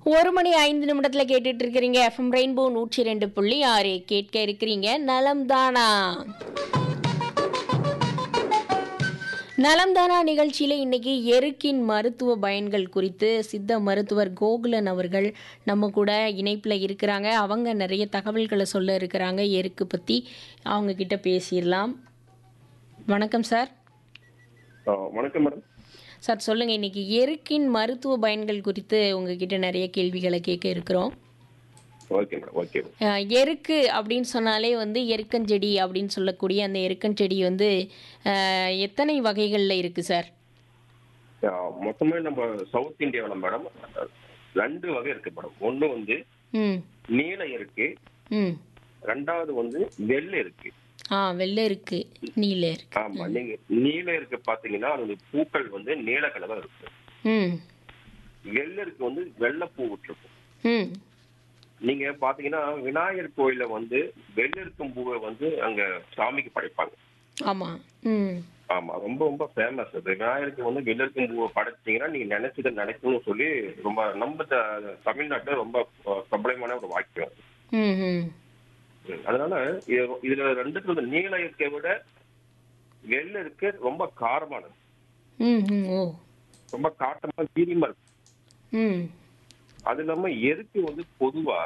1 மணி 5 நிமிடத்துல கேட்டுட்டு இருக்கிறீங்க FM rainbow 102.6 கேட்க இருக்கிறீங்க நலம்தானா. நலம்தானா நிகழ்ச்சியில இன்னைக்கு எருக்கின் மருத்துவ பயன்கள் குறித்து சித்த மருத்துவர் கோகுலன் அவர்கள் நம்ம கூட இணைப்புல இருக்கிறாங்க. அவங்க நிறைய தகவல்களை சொல்ல இருக்கிறாங்க. எருக்கு பத்தி அவங்க கிட்ட பேசிடலாம். வணக்கம் சார். வணக்கம் மேடம். சார் சொல்லுங்க, இன்னைக்கு எருக்கின் மருத்துவ பயன்கள் குறித்து உங்ககிட்ட நிறைய கேள்விகளை கேட்க இருக்கிறோம். Okay madam. Okay madam. எருக்கு அப்படின்னு சொன்னாலே வந்து எருக்கஞ்செடி அப்படின்னு சொல்லக்கூடிய அந்த எருக்கஞ்செடி வந்து எத்தனை வகைகளில் இருக்கு சார்? மொத்தமே நம்ம சவுத் இந்தியாவில் மேடம் 2 வகை இருக்கு மேடம். ஒன்று வந்து ம் நீல இருக்கு, ம் ரெண்டாவது வந்து வெள்ளை இருக்கு. வெள்ளை இருக்கு, நீல இருக்கு. ஆமா, நீங்க நீல இருக்கு பாத்தீங்கன்னா அது பூக்கள் வந்து நீல கலரா இருக்கும். ம் வெள்ளை இருக்கு வந்து வெள்ளை பூ விட்டுருக்கும். ம் நீங்க பாத்தீங்கன்னா விநாயகர் கோயில வந்து வெள்ளை இருக்கும் பூவை வந்து அங்க சாமிக்கு படைப்பாங்க. ஆமாம். ம் ஆமா, ரொம்ப ரொம்ப ஃபேமஸ் அது. விநாயகருக்கு வந்து வெள்ளை இருக்கும் பூவை படைச்சீங்கன்னா நீங்க நினைச்சதை நினைக்கணும்னு சொல்லி ரொம்ப நம்ம தமிழ்நாட்டுல ரொம்ப பிரபலமான ஒரு வாக்கியம். ம் ம் அதனால இதுல ரெண்டுக்கு நீல இருக்கை விட வெள்ளை இருக்க ரொம்ப காரமானது, ம் ம் ஓ ரொம்ப காட்டமா வீரியமா இருக்கு. ம் அது இல்லாம எருக்கு வந்து பொதுவா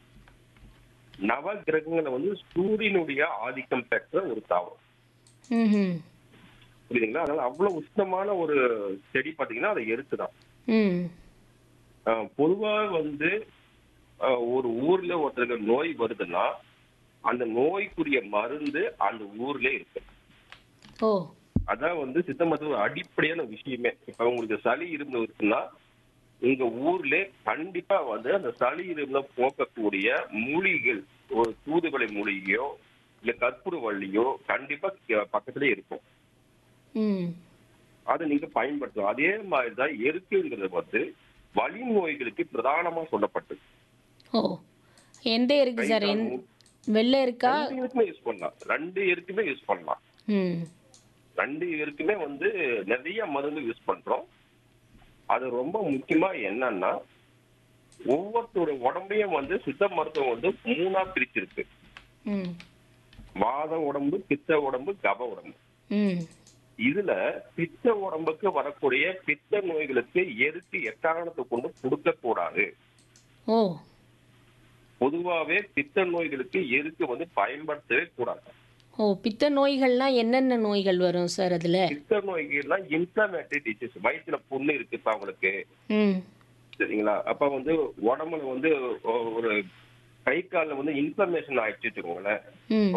நவ கிரகங்களை வந்து சூரியனுடைய ஆதிக்கம் பெற்ற ஒரு தாவரம். ம் ம் புரியுதுங்களா? அதனால அவ்வளவு உஷ்ணமான ஒரு செடி பாத்தீங்கன்னா அது எருக்கு தான். ம் பொதுவா வந்து ஒரு ஊர்ல ஒருத்தருக்கு நோய் வருதுன்னா அந்த நோய்க்குரிய மருந்து அந்த ஊர்ல இருக்கு. ஓ அதான் வந்து சித்த மருத்துவ அடிப்படையான விஷயமே. இப்ப உங்களுக்கு சளி இருமல் இருக்குன்னா உங்க ஊர்ல கண்டிப்பா வந்து அந்த சளி இருமல போக்கக்கூடிய மூலிகைகள், ஒரு தூதுவளை மூலிகையோ இல்ல கற்பூரவள்ளியோ கண்டிப்பா பக்கத்திலே இருக்கும். ம் அதை நீங்க பயன்படுத்தலாம். அதே மாதிரிதான் எருக்குங்கிறது வந்து வலி நோய்களுக்கு பிரதானமா சொல்லப்பட்டது. ஓ எந்த இருக்கு சார்? வெள்ளை இருக்கா? 2 எருக்குமே யூஸ் பண்ணலாம். 2 எருக்குமே யூஸ் பண்ணலாம். ம் 2 எருக்குமே வந்து நிறைய மருந்து யூஸ் பண்றோம். அது ரொம்ப முக்கியமா என்னன்னா ஒவ்வொருத்தோட உடம்பையும் வந்து சித்த மருத்துவம் வந்து 3ஆ பிரிச்சிருக்கு. ம் வாத உடம்பு, பித்த உடம்பு, கப உடம்பு. ம் இதுல பித்த உடம்புக்கு வரக்கூடிய பித்த நோய்களுக்கு எருக்கு எக்காரணத்தை கொண்டு கொடுக்க கூடாது. ஓ பொதுவாவே பித்த நோய்களுக்கு எருக்கு வந்து பயன்படுத்தவே கூடாது. ஓ பித்த நோய்கள்னா என்னென்ன நோய்கள் வரும் சார் அதுல? பித்த நோய்கள்லாம் இன்ஃப்ளமேட்டரி டிசீஸ், வயிற்றுல புண்ணு இருக்கு இப்ப அவங்களுக்கு, ம் சரிங்களா? அப்ப வந்து உடம்புல வந்து ஒரு கை கால்ல வந்து இன்ஃப்ளமேஷன் ஆயிடுச்சு வச்சுக்கோங்களேன். ம்